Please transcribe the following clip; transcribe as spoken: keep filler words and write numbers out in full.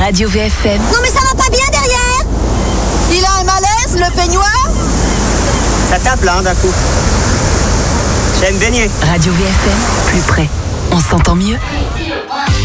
Radio V F M. Non mais ça va pas bien derrière. Il a un malaise, le peignoir? Ça tape là, hein, d'un coup. J'aime baigner. Radio V F M, plus près. On s'entend mieux.